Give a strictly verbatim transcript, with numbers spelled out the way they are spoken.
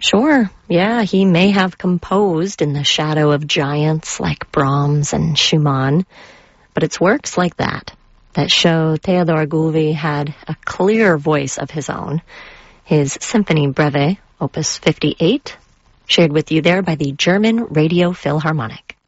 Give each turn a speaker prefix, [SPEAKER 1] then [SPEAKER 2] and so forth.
[SPEAKER 1] Sure, yeah, he may have composed in the shadow of giants like Brahms and Schumann, but it's works like that that show Theodor Gulvi had a clear voice of his own. His Symphony Breve, Opus fifty-eight, shared with you there by the German Radio Philharmonic.